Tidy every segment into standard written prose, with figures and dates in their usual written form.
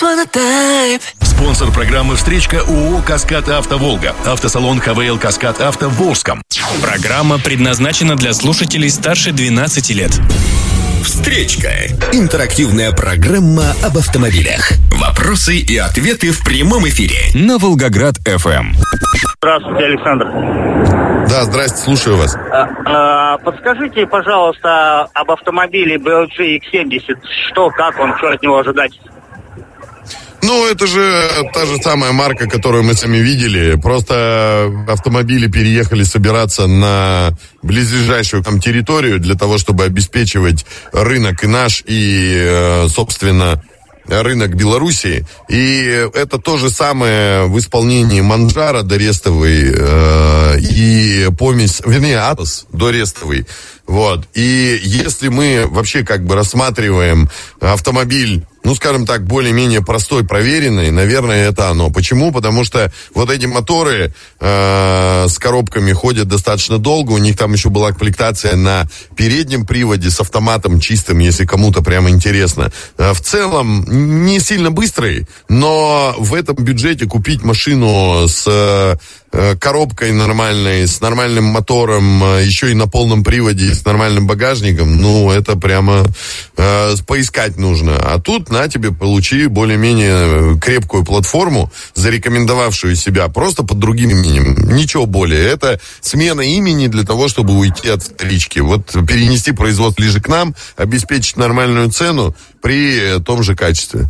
Спонсор программы «Встречка» ООО «Каскад Авто Волга». Автосалон КВЛ «Каскад Авто» в Волжском. Программа предназначена для слушателей старше 12 лет. «Встречка» – интерактивная программа об автомобилях. Вопросы и ответы в прямом эфире на Волгоград-ФМ. Здравствуйте, Александр. Да, здрасте, слушаю вас. Подскажите, пожалуйста, об автомобиле BLG X70. Что, как он, что от него ожидать? Ну, это же та же самая марка, которую мы сами видели. Просто автомобили переехали собираться на близлежащую там территорию для того, чтобы обеспечивать рынок и наш, и, собственно, рынок Белоруссии. И это то же самое в исполнении Манджаро дорестовый и помесь, вернее, Атос дорестовый. Вот. И если мы вообще как бы рассматриваем автомобиль, ну, скажем так, более-менее простой, проверенный, наверное, это оно. Почему? Потому что вот эти моторы с коробками ходят достаточно долго. У них там еще была комплектация на переднем приводе с автоматом чистым, если кому-то прямо интересно. В целом, не сильно быстрый, но в этом бюджете купить машину с коробкой нормальной, с нормальным мотором, еще и на полном приводе, с нормальным багажником, ну, это прямо поискать нужно. А тут, на тебе, получи более-менее крепкую платформу, зарекомендовавшую себя просто под другим именем. Ничего более. Это смена имени для того, чтобы уйти от вторички. Вот перенести производство ближе к нам, обеспечить нормальную цену при том же качестве.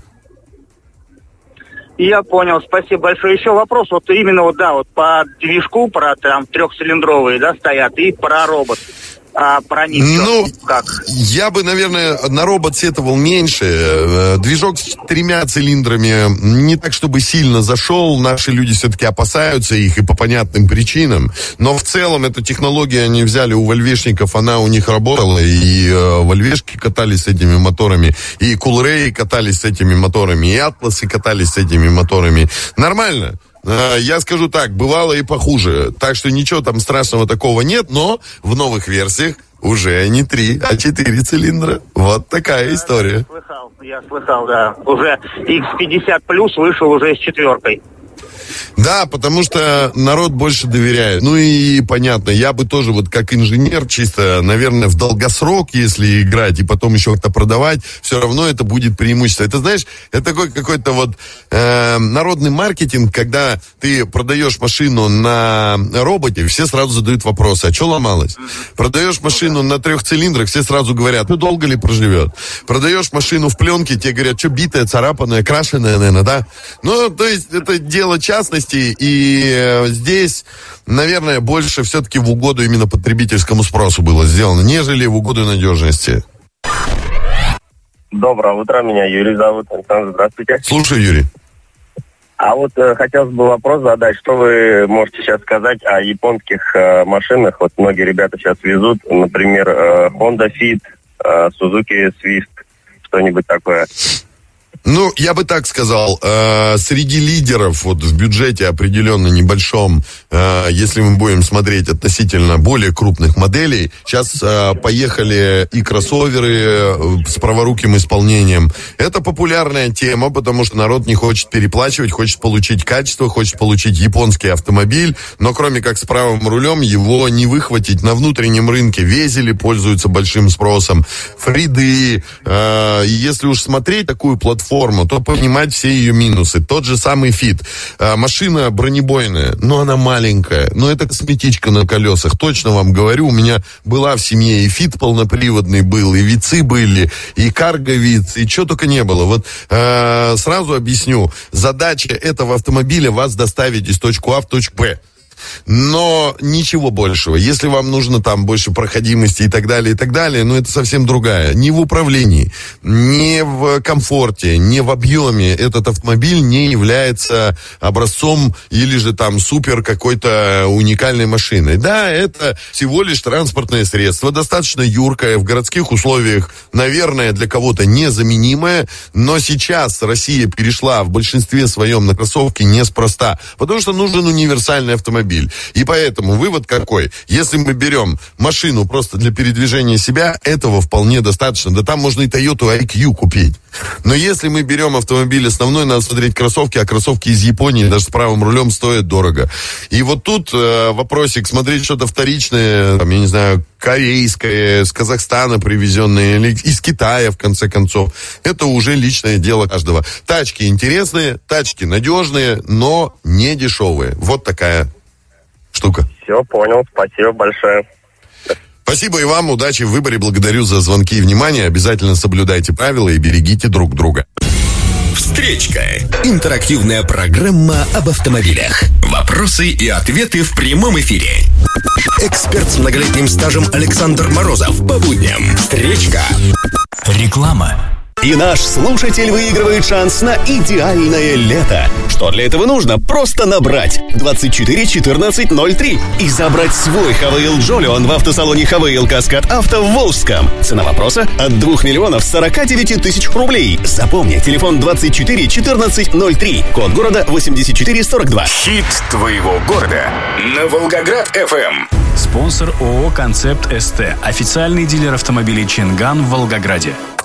Я понял, спасибо большое. Еще вопрос, вот именно вот, да, вот по движку, про там трехцилиндровые, да, стоят, и про робот. А про них ну, как? Я бы, наверное, на робот сетовал меньше. Движок с 3 цилиндрами не так, чтобы сильно зашел. Наши люди все-таки опасаются их и по понятным причинам. Но в целом эту технологию они взяли у вольвешников, она у них работала. И вольвешки катались с этими моторами, и Кулреи катались с этими моторами, и Атласы катались с этими моторами. Нормально. Я скажу так, бывало и похуже. Так что ничего там страшного такого нет, но в новых версиях уже не 3, а 4 цилиндра. Вот такая история. Я слыхал, да. Уже X50 Plus вышел уже с 4. Да, потому что народ больше доверяет. Ну и понятно, я бы тоже вот как инженер чисто, наверное, в долгосрок, если играть и потом еще как-то продавать, все равно это будет преимущество. Это, знаешь, это такой какой-то вот народный маркетинг, когда ты продаешь машину на роботе, все сразу задают вопросы, а что ломалось? Продаешь машину на 3 цилиндрах, все сразу говорят, ну долго ли проживет? Продаешь машину в пленке, тебе говорят, что битая, царапанная, крашеная, наверное, да? Ну, то есть это дело частности, и здесь, наверное, больше все-таки в угоду именно потребительскому спросу было сделано, нежели в угоду надежности. Доброе утро, меня Юрий зовут. Александр, здравствуйте. Слушаю, Юрий. А вот хотелось бы вопрос задать, что вы можете сейчас сказать о японских машинах? Вот многие ребята сейчас везут, например, Honda Fit, Suzuki Swift, что-нибудь такое. Ну, я бы так сказал, среди лидеров вот в бюджете определенно небольшом, если мы будем смотреть относительно более крупных моделей, сейчас поехали и кроссоверы с праворуким исполнением. Это популярная тема, потому что народ не хочет переплачивать, хочет получить качество, хочет получить японский автомобиль, но кроме как с правым рулем его не выхватить на внутреннем рынке. Везели пользуются большим спросом, Фриды, если уж смотреть такую платформу, то понимать все ее минусы. Тот же самый Fit. Машина бронебойная, но она маленькая. Но это косметичка на колесах. Точно вам говорю, у меня была в семье и Fit полноприводный был, и вицы были, и карго-виц, и чего только не было. Вот сразу объясню. Задача этого автомобиля вас доставить из точки А в точку Б. Но ничего большего. Если вам нужно там больше проходимости и так далее, но это совсем другая. Ни в управлении, ни в комфорте, ни в объеме этот автомобиль не является образцом или же там супер какой-то уникальной машиной. Да, это всего лишь транспортное средство, достаточно юркое, в городских условиях, наверное, для кого-то незаменимое, но сейчас Россия перешла в большинстве своем на кроссовки неспроста, потому что нужен универсальный автомобиль. автомобиль. И поэтому вывод какой? Если мы берем машину просто для передвижения себя, этого вполне достаточно. Да там можно и Toyota IQ купить. Но если мы берем автомобиль основной, надо смотреть кроссовки, а кроссовки из Японии даже с правым рулем стоят дорого. И вот тут вопросик, смотреть что-то вторичное, там, я не знаю, корейское, с Казахстана привезенное, или из Китая, в конце концов. Это уже личное дело каждого. Тачки интересные, тачки надежные, но не дешевые. Вот такая штука. Все, понял. Спасибо большое. Спасибо и вам, удачи в выборе, благодарю за звонки и внимание. Обязательно соблюдайте правила и берегите друг друга. Встречка. Интерактивная программа об автомобилях. Вопросы и ответы в прямом эфире. Эксперт с многолетним стажем Александр Морозов. По будням. Встречка. Реклама. И наш слушатель выигрывает шанс на идеальное лето. Что для этого нужно? Просто набрать 24 14 03 и забрать свой ХВЛ Джолион в автосалоне ХВЛ Каскад Авто в Волжском. Цена вопроса от 2 миллионов 49 тысяч рублей. Запомни, телефон 24 14 03, код города 8442. Хит твоего города на Волгоград-ФМ. Спонсор ООО «Концепт СТ». Официальный дилер автомобилей «Чинган» в Волгограде.